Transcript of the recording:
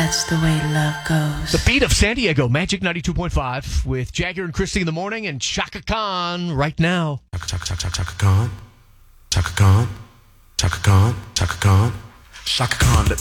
That's the way love goes. The beat of San Diego, Magic 92.5 with Jagger and Christy in the morning and Chaka Khan right now. Chaka Khan. Chaka Khan. Chaka Khan. Chaka Khan. Chaka Khan. Chaka Khan.